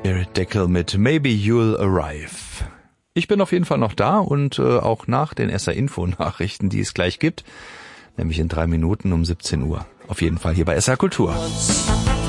Jared Deckel mit Maybe You'll Arrive. Ich bin auf jeden Fall noch da und auch nach den SR-Info-Nachrichten, die es gleich gibt, nämlich in 3 Minuten um 17 Uhr. Auf jeden Fall hier bei SR Kultur.